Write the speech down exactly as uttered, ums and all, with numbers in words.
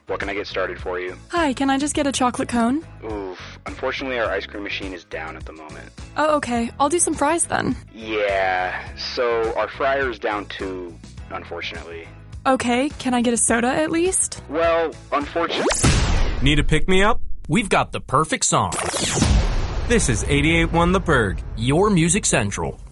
What can I get started for you? Hi, can I just get a chocolate cone? Oof. Unfortunately, our ice cream machine is down at the moment. Oh, okay. I'll do some fries then. Yeah, so our fryer is down too, unfortunately. Okay, can I get a soda at least? Well, unfortunately... Need a pick-me-up? We've got the perfect song. This is eighty-eight point one The Berg, your music central.